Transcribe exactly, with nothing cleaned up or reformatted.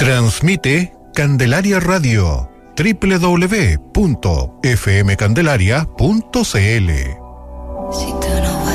Transmite Candelaria Radio, doble u doble u doble u punto f m candelaria punto c l. Si tú no